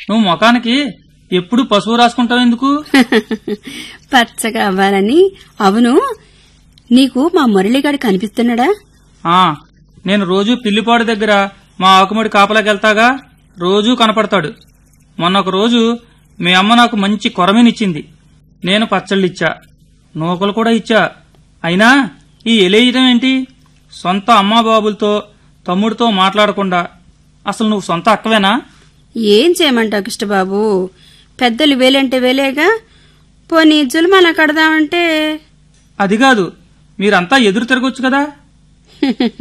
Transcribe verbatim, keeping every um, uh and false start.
నువ్వు ముఖానికి ఎప్పుడు పసుపు రాసుకుంటావు ఎందుకు? పచ్చగా అవ్వాలని. అవును, నీకు మా మురళిగాడు కనిపిస్తున్నాడా? ఆ నేను రోజూ పిల్లిపాడు దగ్గర మా ఆకుమడి కాపలాకెళ్తాగా, రోజూ కనపడతాడు. మొన్న ఒక రోజు మీ అమ్మ నాకు మంచి కొరమీనిచ్చింది. నేను పచ్చళ్ళిచ్చా, నూకలు కూడా ఇచ్చా. అయినా ఈ ఎలేయటం ఏంటి? సొంత అమ్మాబాబులతో తమ్ముడితో మాట్లాడకుండా. అసలు నువ్వు సొంత అక్కవేనా? ఏం చేయమంటావు కృష్ణబాబు, పెద్దలు వేలంటే వేలేగా. పోనీ జులుమాలా కడదామంటే అది కాదు, మీరంతా ఎదురు తిరగొచ్చు కదా.